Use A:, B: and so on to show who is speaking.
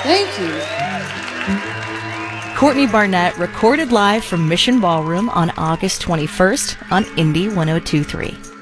A: Thank you.
B: Courtney Barnett recorded live from Mission Ballroom on August 21st on Indie 102.3.